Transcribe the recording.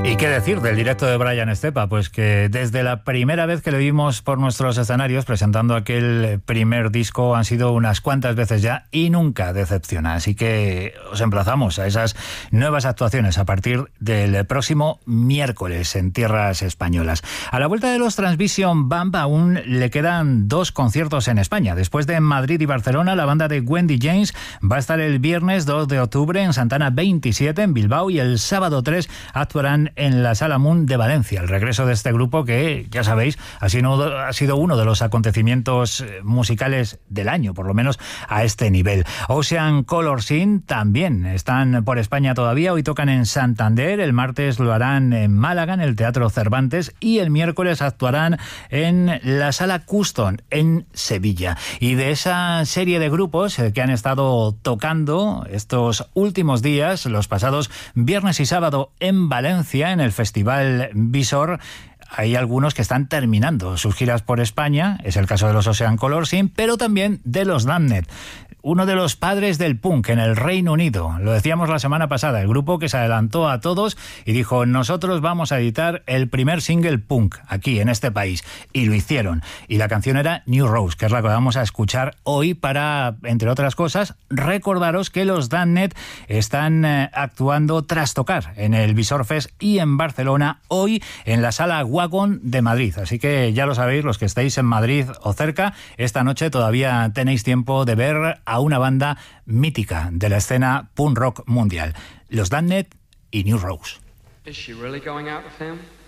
¿Y qué decir del directo de Brian Estepa? Pues que desde la primera vez que le vimos por nuestros escenarios presentando aquel primer disco han sido unas cuantas veces ya y nunca decepciona. Así que os emplazamos a esas nuevas actuaciones a partir del próximo miércoles en tierras españolas. A la vuelta de los Transvision Bump aún le quedan 2 conciertos en España. Después de Madrid y Barcelona, la banda de Wendy James va a estar el viernes 2 de octubre en Santana 27 en Bilbao y el sábado 3 actuarán en la Sala Moon de Valencia. El regreso de este grupo que, ya sabéis, ha sido uno de los acontecimientos musicales del año, por lo menos a este nivel. Ocean Color Scene también están por España todavía. Hoy tocan en Santander, el martes lo harán en Málaga, en el Teatro Cervantes, y el miércoles actuarán en la Sala Custom, en Sevilla. Y de esa serie de grupos que han estado tocando estos últimos días, los pasados viernes y sábado en Valencia, en el Festival Visor, hay algunos que están terminando sus giras por España. Es el caso de los Ocean Color Scene, pero también de los Damned, uno de los padres del punk en el Reino Unido. Lo decíamos la semana pasada, el grupo que se adelantó a todos y dijo: nosotros vamos a editar el primer single punk aquí en este país, y lo hicieron. Y la canción era New Rose, que es la que vamos a escuchar hoy para, entre otras cosas, recordaros que los Damned están actuando tras tocar en el Visor Fest y en Barcelona, hoy en la Sala Wagon de Madrid. Así que ya lo sabéis, los que estéis en Madrid o cerca, esta noche todavía tenéis tiempo de ver a una banda mítica de la escena punk rock mundial, los Damned y New Rose. Is she really going out with him?